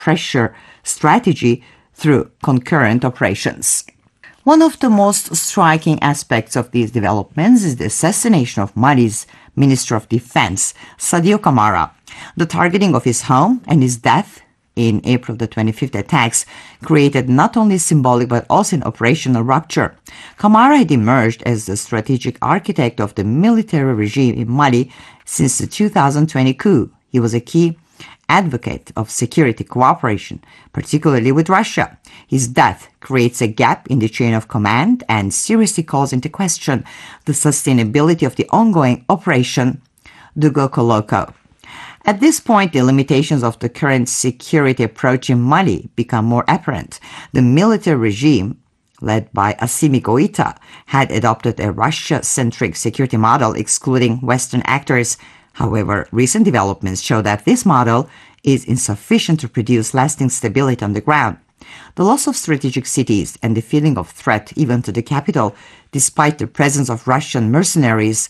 pressure strategy through concurrent operations. One of the most striking aspects of these developments is the assassination of Mali's Minister of Defense, Sadio Camara. The targeting of his home and his death in April the 25th attacks created not only symbolic but also an operational rupture. Camara had emerged as the strategic architect of the military regime in Mali since the 2020 coup. He was a key advocate of security cooperation, particularly with Russia. His death creates a gap in the chain of command and seriously calls into question the sustainability of the ongoing Operation Dugoko. At this point, the limitations of the current security approach in Mali become more apparent. The military regime, led by Assimi Goïta, had adopted a Russia-centric security model excluding Western actors. However, recent developments show that this model is insufficient to produce lasting stability on the ground. The loss of strategic cities and the feeling of threat even to the capital, despite the presence of Russian mercenaries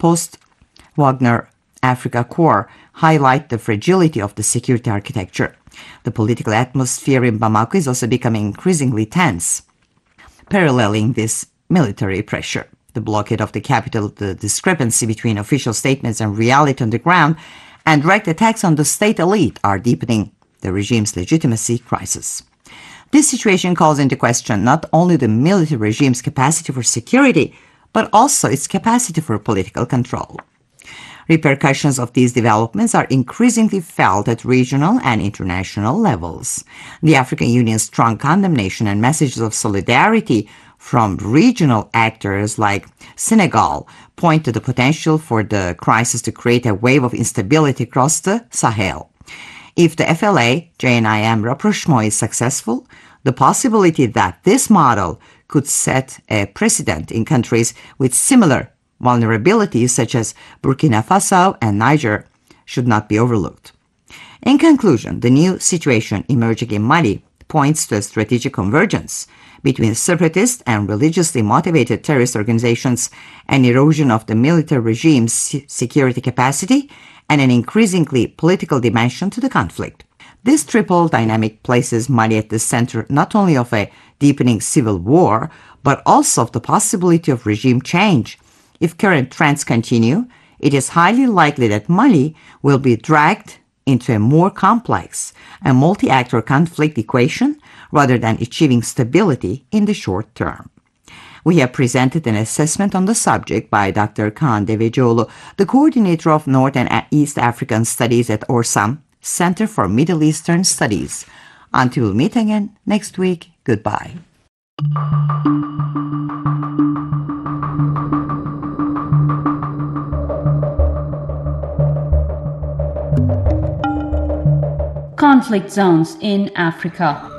post-Wagner Africa Corps, highlight the fragility of the security architecture. The political atmosphere in Bamako is also becoming increasingly tense, paralleling this military pressure. The blockade of the capital, the discrepancy between official statements and reality on the ground, and direct attacks on the state elite are deepening the regime's legitimacy crisis. This situation calls into question not only the military regime's capacity for security, but also its capacity for political control. Repercussions of these developments are increasingly felt at regional and international levels. The African Union's strong condemnation and messages of solidarity from regional actors like Senegal point to the potential for the crisis to create a wave of instability across the Sahel. If the FLA-JNIM rapprochement is successful, the possibility that this model could set a precedent in countries with similar vulnerabilities such as Burkina Faso and Niger should not be overlooked. In conclusion, the new situation emerging in Mali points to a strategic convergence between separatist and religiously motivated terrorist organizations, an erosion of the military regime's security capacity, and an increasingly political dimension to the conflict. This triple dynamic places Mali at the center not only of a deepening civil war, but also of the possibility of regime change. If current trends continue, it is highly likely that Mali will be dragged into a more complex and multi-actor conflict equation rather than achieving stability in the short term. We have presented an assessment on the subject by Dr. Kaan Devecioğlu, the coordinator of North and East African Studies at ORSAM, Center for Middle Eastern Studies. Until we meet again next week, goodbye. Conflict zones in Africa.